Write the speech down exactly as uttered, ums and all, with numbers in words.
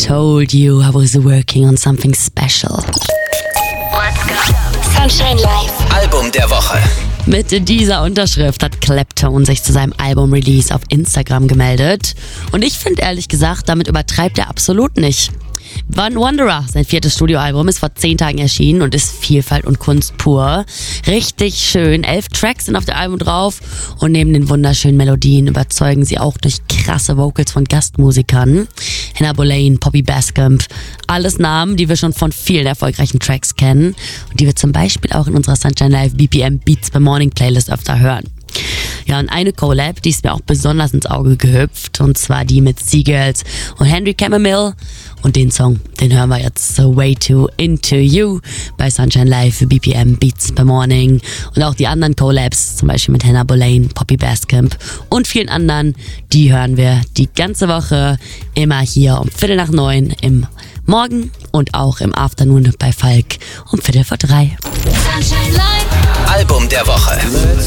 told you I was working on something special. Let's go. Sunshine Live. Album der Woche. Mit dieser Unterschrift hat Clapton sich zu seinem Album-Release auf Instagram gemeldet. Und ich finde ehrlich gesagt, damit übertreibt er absolut nicht. Van Wanderer, sein viertes Studioalbum, ist vor zehn Tagen erschienen und ist Vielfalt und Kunst pur. Richtig schön. Elf Tracks sind auf dem Album drauf und neben den wunderschönen Melodien überzeugen sie auch durch krasse Vocals von Gastmusikern. Hannah Boleyn, Poppy Bascomb, alles Namen, die wir schon von vielen erfolgreichen Tracks kennen und die wir zum Beispiel auch in unserer Sunshine Live B P M Beats by Morning Playlist öfter hören. Ja, und eine Collab, die ist mir auch besonders ins Auge gehüpft, und zwar die mit Seagirls und Henry Chamomile. Und den Song, den hören wir jetzt, So Way Too Into You bei Sunshine Live für B P M Beats by Morning. Und auch die anderen Collabs, zum Beispiel mit Hannah Boleyn, Poppy Bascomb und vielen anderen, die hören wir die ganze Woche immer hier um Viertel nach neun im Morgen und auch im Afternoon bei Falk um Viertel vor drei. Sunshine Live. Album der Woche.